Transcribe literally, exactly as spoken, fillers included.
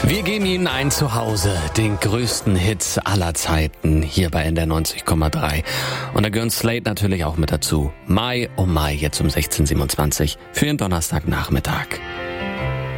Wir geben Ihnen ein Zuhause, den größten Hits aller Zeiten, hier bei N D R neunzig Komma drei. Und da gehören Slate natürlich auch mit dazu. Mai, oh Mai, jetzt um sechzehn Uhr siebenundzwanzig für Ihren Donnerstagnachmittag.